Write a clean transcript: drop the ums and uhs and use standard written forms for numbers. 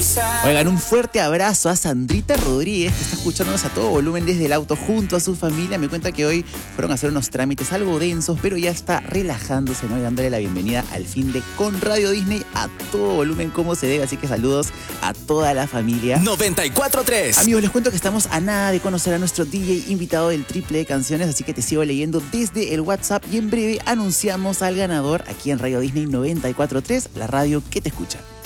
Oigan, un fuerte abrazo a Sandrita Rodríguez, que está escuchándonos a todo volumen desde el auto junto a su familia. Me cuenta que hoy fueron a hacer unos trámites algo densos, pero ya está relajándose, ¿no? Y dándole la bienvenida al fin de Con Radio Disney a todo volumen como se debe. Así que saludos a toda la familia. 94.3. Amigos, les cuento que estamos a nada de conocer a nuestro DJ invitado del triple de canciones, así que te sigo leyendo desde el WhatsApp y en breve anunciamos al ganador aquí en Radio Disney 94.3, la radio que te escucha.